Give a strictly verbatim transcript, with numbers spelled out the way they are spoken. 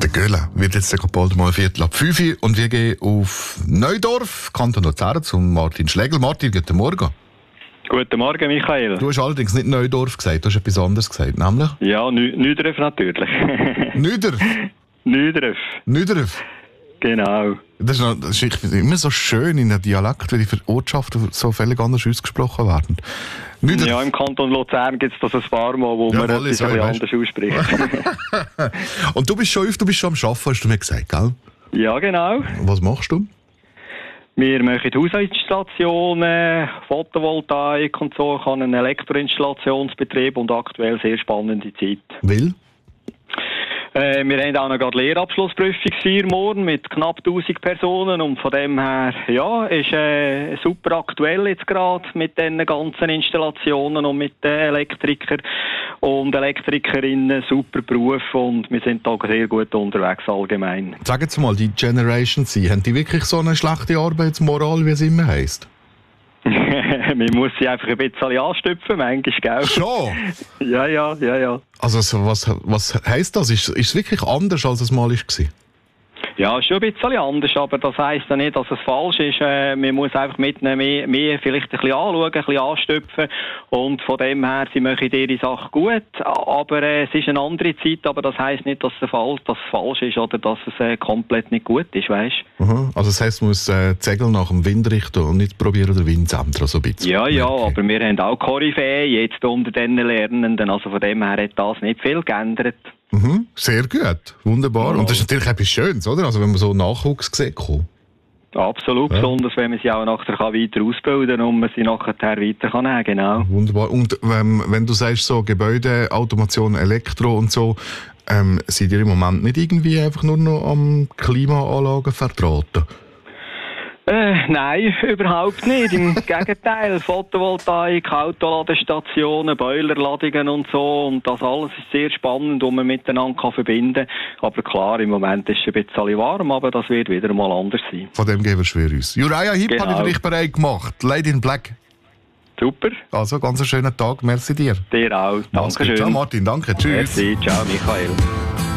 Göhle wird jetzt bald mal Viertel ab fünf Uhr und wir gehen auf Neudorf, Kanton Luzern, zum Martin Schlegel. Martin, guten Morgen. Guten Morgen, Michael. Du hast allerdings nicht Neudorf gesagt, du hast etwas anderes gesagt, nämlich? Ja, Neudorf natürlich. Neudorf? Neudorf. Neudorf? Genau. Das ist, noch, das ist immer so schön in einem Dialekt, weil die Ortschaften so völlig anders ausgesprochen werden. Neudorf. Ja, im Kanton Luzern gibt es das ein paar Mal, wo Ja, man etwas so, ein bisschen weißt. anders ausspricht. Und du bist schon du bist schon am Arbeiten, hast du mir gesagt, gell? Ja, genau. Was machst du? Wir machen Hausinstallationen, Photovoltaik und so. Ich habe einen Elektroinstallationsbetrieb und aktuell sehr spannende Zeit. Will? Äh, wir haben auch noch gerade Lehrabschlussprüfungsfeier morgen mit knapp tausend Personen und von dem her, ja, ist äh, super aktuell jetzt gerade mit den ganzen Installationen und mit den Elektrikern und Elektrikerinnen, super Beruf und wir sind da sehr gut unterwegs allgemein. Sag jetzt mal, die Generation Z, haben die wirklich so eine schlechte Arbeitsmoral, wie es immer heisst? Man muss sie einfach ein bisschen anstüpfen, manchmal, gell? Schon? Ja, ja, ja, ja. Also was, was heisst das? Ist, ist es wirklich anders, als es mal war? Ja, schon ein bisschen anders, aber das heisst ja nicht, dass es falsch ist. Äh, man muss einfach mitnehmen, mehr, mehr vielleicht ein bisschen anschauen, ein bisschen anstüpfen und von dem her, sie machen ihre Sache gut, aber äh, es ist eine andere Zeit, aber das heisst nicht, dass es falsch, dass es falsch ist oder dass es äh, komplett nicht gut ist, weißt du? Mhm. Also das heisst, man muss äh, die Segel nach dem Wind richten und nicht probieren, den Wind zu ändern, so ein bisschen. Ja, ja, okay. Aber wir haben auch Koryphäen jetzt unter den Lernenden, also von dem her hat das nicht viel geändert. Mhm. Sehr gut, wunderbar. Ja. Und das ist natürlich etwas Schönes, oder? Also wenn man so Nachwuchs sieht, kommen. Absolut, Ja. besonders wenn man sie auch nachher weiter ausbilden kann und man sie nachher weiter kann nehmen, genau. Wunderbar. Und ähm, wenn du sagst, so Gebäude, Automation, Elektro und so, ähm, seid ihr im Moment nicht irgendwie einfach nur noch am Klimaanlagen verdrahten? Äh, nein, überhaupt nicht. Im Gegenteil, Photovoltaik, Autoladestationen, Boilerladungen und so. Und das alles ist sehr spannend, um man miteinander kann verbinden kann. Aber klar, im Moment ist es ein bisschen warm, aber das wird wieder mal anders sein. Von dem gehen wir schwer aus. Uriah Heep Genau. habe ich für dich bereit gemacht. Lady in Black. Super. Also, ganz einen schönen Tag. Merci dir. Dir auch. Mach's gut. Dankeschön. Ciao Martin, danke. Tschüss. Merci. Ciao, Michael.